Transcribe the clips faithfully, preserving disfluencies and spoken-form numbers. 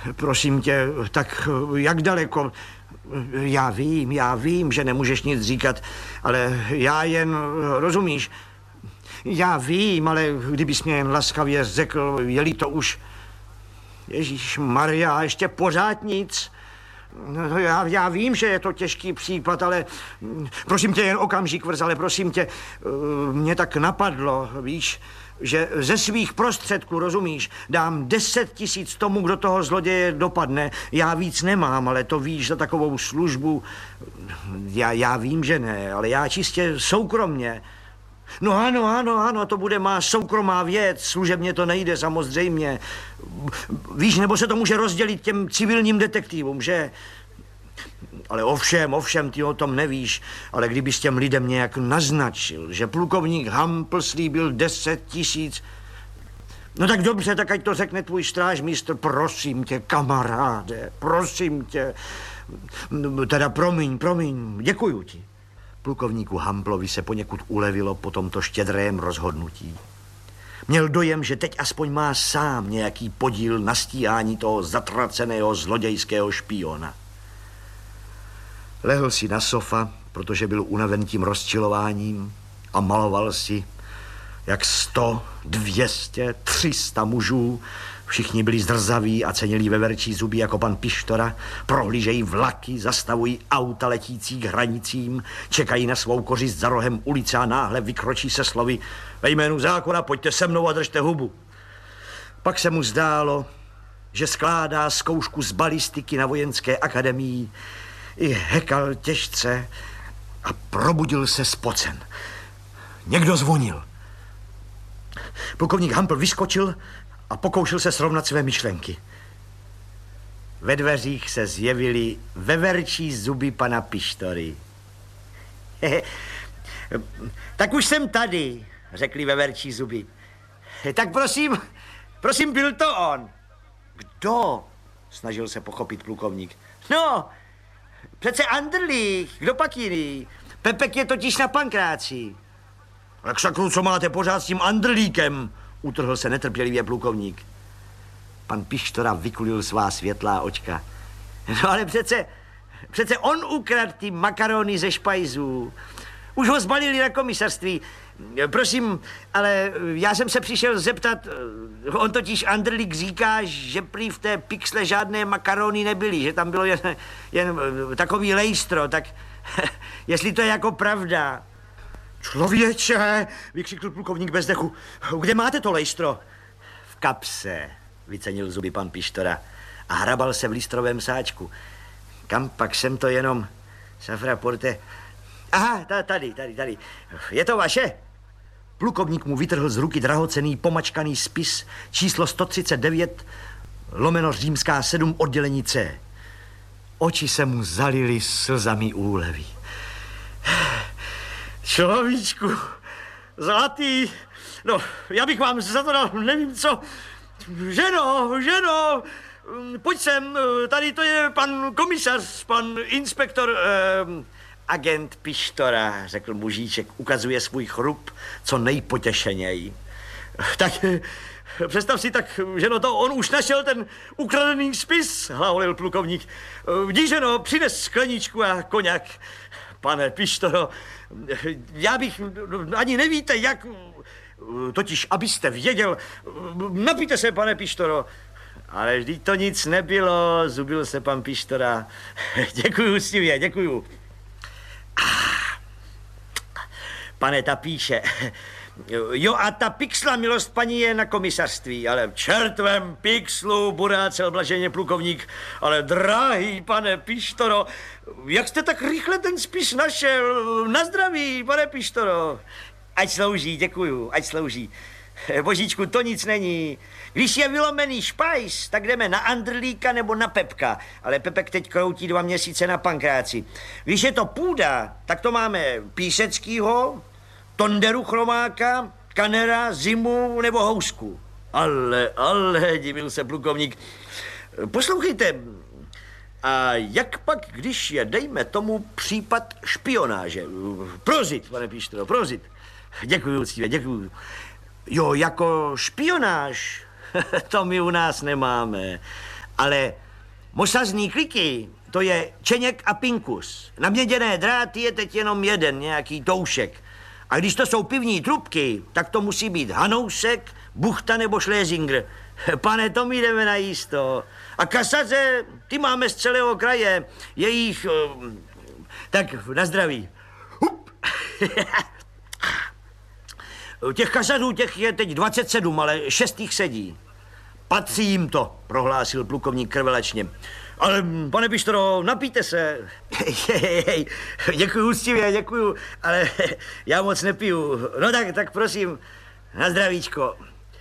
Prosím tě, tak jak daleko? Já vím, já vím, že nemůžeš nic říkat, ale já jen, rozumíš, já vím, ale kdybys mě jen laskavě řekl, je-li to už... Ježíš Maria, ještě pořád nic. No, já, já vím, že je to těžký případ, ale prosím tě, jen okamžik, Vrzale, prosím tě, mě tak napadlo, víš, že ze svých prostředků, rozumíš, dám deset tisíc tomu, kdo toho zloděje dopadne. Já víc nemám, ale to víš, za takovou službu. Já, já vím, že ne, ale já čistě soukromně. No ano, ano, ano, to bude má soukromá věc, služebně to nejde samozřejmě. Víš, nebo se to může rozdělit těm civilním detektivům, že? Ale ovšem, ovšem, ty o tom nevíš, ale kdybys těm lidem nějak naznačil, že plukovník Hampl slíbil deset tisíc, no tak dobře, tak ať to řekne tvůj strážmistr, prosím tě, kamaráde, prosím tě, teda promiň, promiň, děkuju ti. Plukovníku Hamplovi se poněkud ulevilo po tomto štědrém rozhodnutí. Měl dojem, že teď aspoň má sám nějaký podíl na stíhání toho zatraceného zlodějského špiona. Lehl si na sofa, protože byl unaven tím rozčilováním a maloval si, jak sto, dvěstě, tři sta mužů, všichni byli zdrzaví a cenili veverčí zuby jako pan Pištora, prohlížejí vlaky, zastavují auta letící k hranicím, čekají na svou kořist za rohem ulice a náhle vykročí se slovy: ve jménu zákona pojďte se mnou a držte hubu. Pak se mu zdálo, že skládá zkoušku z balistiky na vojenské akademii, i hekal těžce a probudil se spocen. Někdo zvonil. Plukovník Hampl vyskočil a pokoušel se srovnat své myšlenky. Ve dveřích se zjevily veverčí zuby pana Pištory. Tak už jsem tady, řekli veverčí zuby. Tak prosím, prosím, byl to on. Kdo? Snažil se pochopit plukovník. No, přece Andrlík, kdo pak jiný? Pepek je totiž na Pankráci. Tak sakru, co máte pořád s tím Andrlíkem? Utrhl se netrpělivě plukovník. Pan Pištora vykulil svá světlá očka. No ale přece, přece on ukradl ty makarony ze špajzů. Už ho zbalili na komisarství. Prosím, ale já jsem se přišel zeptat, on totiž Andrlík říká, že prý v té pixle žádné makarony nebyly, že tam bylo jen, jen takový lejstro, tak jestli to je jako pravda. Člověče, vykřikl plukovník bez dechu, kde máte to lejstro? V kapse, vycenil zuby pan Pištora a hrabal se v listrovém sáčku. Kam pak jsem to jenom, safra porte... Aha, tady, tady, tady. Je to vaše? Plukovník mu vytrhl z ruky drahocenný pomačkaný spis číslo sto třicet devět lomeno římská sedm oddělení C. Oči se mu zalily slzami úlevy. Človíčku, zlatý, no, já bych vám za to dal, nevím co. Ženo, ženo, pojď sem, tady to je pan komisař, pan inspektor... Eh, agent Pištora, řekl mužíček, ukazuje svůj chrup co nejpotěšeněji. Tak představ si tak, že no to on už našel ten ukradený spis, hlaholil plukovník. Jdi, ženo, přines skleničku a koněk. Pane Pištoro, já bych, ani nevíte, jak, totiž abyste věděl, napijte se, pane Pištoro. Ale vždyť to nic nebylo, zubil se pan Pištora. Děkuju, Stivě, děkuju. Pane Tapíše, jo a ta pixla, milost paní, je na komisařství, ale v čertvém pixlu, burácel blaženě plukovník, ale drahý pane Pištoro, jak jste tak rychle ten spis našel? Na zdraví, pane Pištoro. Ať slouží, děkuju, ať slouží. Božíčku, to nic není. Když je vylomený špajs, tak jdeme na Andrlíka nebo na Pepka, ale Pepek teď kroutí dva měsíce na Pankráci. Když je to půda, tak to máme Píseckýho, Tonderu Chromáka, Kanera, Zimu nebo Housku. Ale, ale, divil se plukovník. Poslouchejte, a jak pak, když je, dejme tomu, případ špionáže? Prozit, pane Pištoro, prozit. Děkuju, Steve, děkuju. Jo, jako špionáž, to my u nás nemáme. Ale mosazný kliky, to je Čeněk a Pinkus. Na měděné dráty je teď jenom jeden, nějaký toušek. A když to jsou pivní trubky, tak to musí být Hanousek, Buchta nebo Schlesinger. Pane, to my jdeme na jisto. A kasaře, ty máme z celého kraje. Jejich... Tak, na zdraví. Hup. Těch kasařů těch je teď dvacet sedm, ale šest jich sedí. Patří jim to, prohlásil plukovník krvelačně. Ale, pane Pištoro, napijte se. Děkuju úctivě, děkuju, ale já moc nepiju. No tak, tak prosím, na zdravíčko.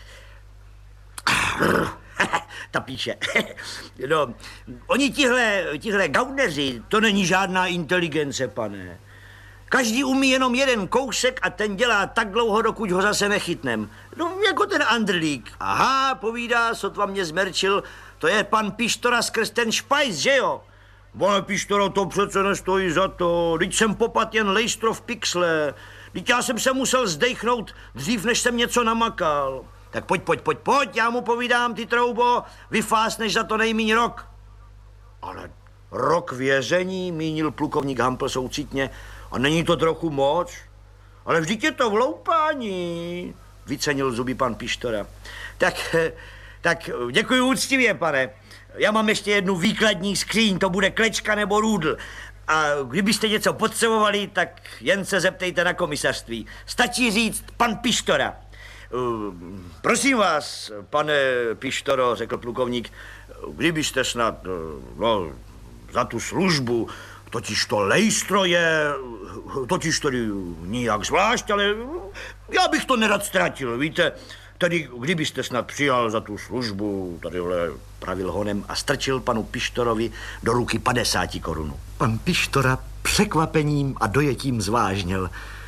Ta píše. No, oni tihle, tihle gauneři, to není žádná inteligence, pane. Každý umí jenom jeden kousek a ten dělá tak dlouho, dokud ho zase nechytnem. No, jako ten Andrlík. Aha, povídá, sotva mě zmerčil, to je pan Pištora skrz ten špajs, že jo? Pane Pištoro, to přece nestojí za to. Teď jsem popad jen lejstro v pixle. Teď já jsem se musel zdejchnout dřív, než jsem něco namakal. Tak pojď, pojď, pojď, pojď, já mu povídám, ty troubo, vyfásneš za to nejmíň rok. Ale rok vězení, mínil plukovník Hampl soucitně, a není to trochu moc? Ale vždyť je to vloupání, vycenil zuby pan Pištora. Tak, tak děkuji úctivě, pane. Já mám ještě jednu výkladní skříň, to bude klečka nebo růdl. A kdybyste něco potřebovali, tak jen se zeptejte na komisařství. Stačí říct pan Pištora. Uh, prosím vás, pane Pištoro, řekl plukovník, kdybyste snad, no, za tu službu, totiž to lejstro je, totiž tedy nijak zvlášť, ale já bych to nerad ztratil, víte, tedy kdybyste snad přijal za tu službu, tadyhle pravil honem a strčil panu Pištorovi do ruky padesáti korunu. Pan Pištora překvapením a dojetím zvážnil.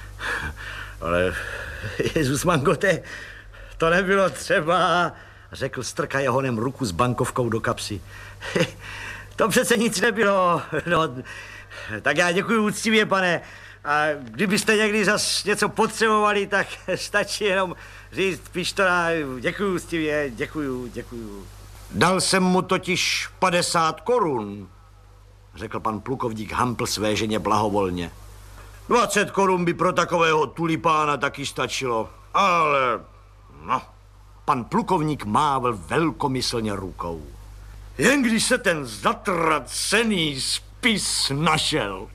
Ale Jezus Mangote, to nebylo třeba, řekl strkaje honem ruku s bankovkou do kapsy. To přece nic nebylo. No, tak já děkuji úctivě, pane. A kdybyste někdy zas něco potřebovali, tak stačí jenom říct Pištora, děkuji úctivě, děkuji, děkuji. Dal jsem mu totiž padesát korun, řekl pan plukovník Hampl své ženě blahovolně. Dvacet korun by pro takového tulipána taky stačilo, ale no. Pan plukovník mávl velkomyslně rukou. Jen když se ten zatracený spis našel.